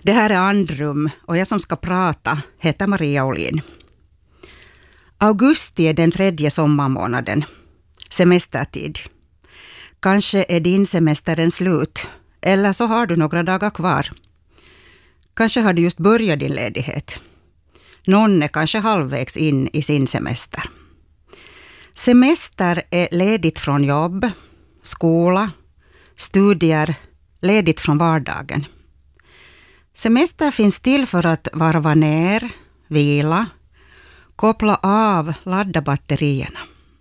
Det här är Andrum och jag som ska prata heter Maria Olin. Augusti är den 3:e sommarmånaden. Semestertid. Kanske är din semestern slut, eller så har du några dagar kvar. Kanske har du just börjat din ledighet. Någon är kanske halvvägs in i sin semester. Semester är ledigt från jobb, skola, studier, ledigt från vardagen. Semester finns till för att varva ner, vila, koppla av, ladda batterierna.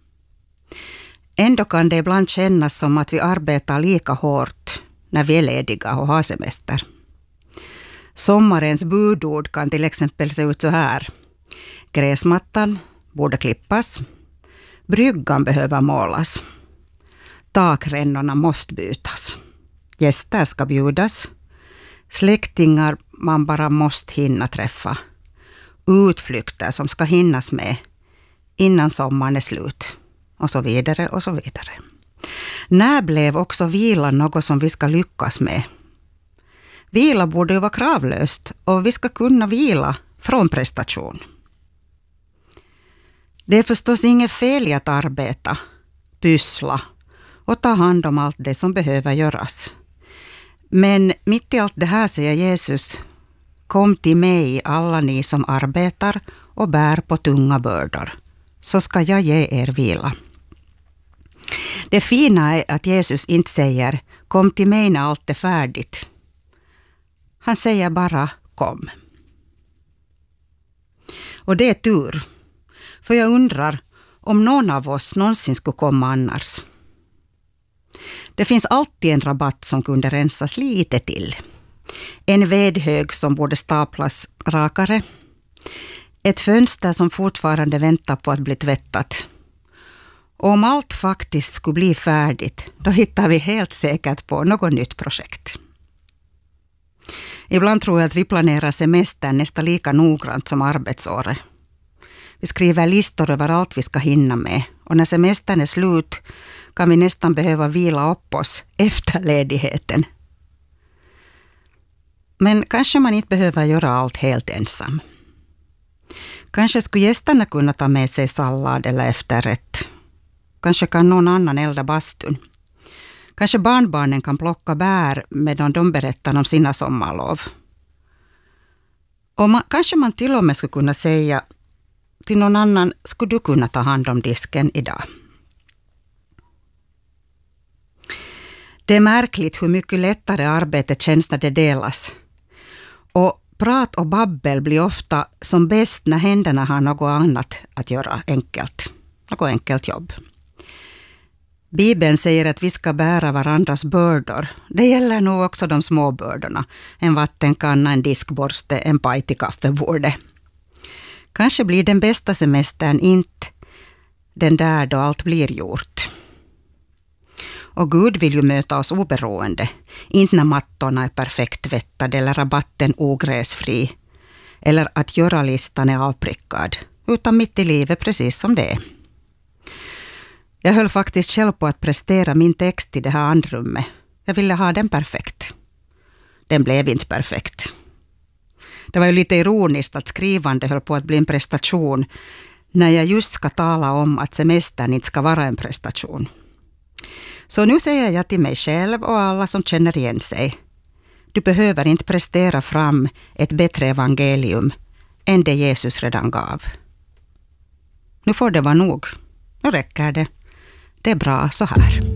Ändå kan det ibland kännas som att vi arbetar lika hårt när vi är lediga och har semester. Sommarens budord kan till exempel se ut så här. Gräsmattan borde klippas. Bryggan behöver målas. Takrännorna måste bytas. Gäster ska bjudas. Släktingar man bara måste hinna träffa. Utflykter som ska hinnas med innan sommaren är slut. Och så vidare och så vidare. När blev också vila något som vi ska lyckas med? Vila borde ju vara kravlöst och vi ska kunna vila från prestation. Det är förstås inget fel i att arbeta, pyssla och ta hand om allt det som behöver göras. Men mitt i allt det här säger Jesus, kom till mig alla ni som arbetar och bär på tunga bördor, så ska jag ge er vila. Det fina är att Jesus inte säger, kom till mig när allt är färdigt. Han säger bara, kom. Och det är tur, för jag undrar om någon av oss någonsin skulle komma annars. Det finns alltid en rabatt som kunde rensas lite till. En vedhög som borde staplas rakare. Ett fönster som fortfarande väntar på att bli tvättat. Och om allt faktiskt skulle bli färdigt, då hittar vi helt säkert på något nytt projekt. Ibland tror jag att vi planerar semestern nästan lika noggrant som arbetsåret. Vi skriver listor över allt vi ska hinna med. Och när semestern är slut kan vi nästan behöva vila upp oss efter ledigheten. Men kanske man inte behöver göra allt helt ensam. Kanske skulle gästerna kunna ta med sig sallad eller efterrätt. Kanske kan någon annan elda bastun. Kanske barnbarnen kan plocka bär medan de berättar om sina sommarlov. Och kanske man till och med skulle kunna säga till någon annan, skulle du kunna ta hand om disken idag? Det är märkligt hur mycket lättare arbetet känns när det delas. Och prat och babbel blir ofta som bäst när händerna har något annat att göra enkelt. Något enkelt jobb. Bibeln säger att vi ska bära varandras bördor. Det gäller nog också de små bördorna. En vattenkanna, en diskborste, en paj till kaffebordet. Kanske blir den bästa semestern inte den där då allt blir gjort. Och Gud vill ju möta oss oberoende. Inte när mattorna är perfekt tvättade eller rabatten ogräsfri. Eller att göra-listan är avprickad. Utan mitt i livet precis som det är. Jag höll faktiskt själv på att prestera min text i det här andrummet. Jag ville ha den perfekt. Den blev inte perfekt. Det var ju lite ironiskt att skrivande höll på att bli en prestation när jag just ska tala om att semestern inte ska vara en prestation. Så nu säger jag till mig själv och alla som känner igen sig. Du behöver inte prestera fram ett bättre evangelium än det Jesus redan gav. Nu får det vara nog. Nu räcker det. Det är bra så här.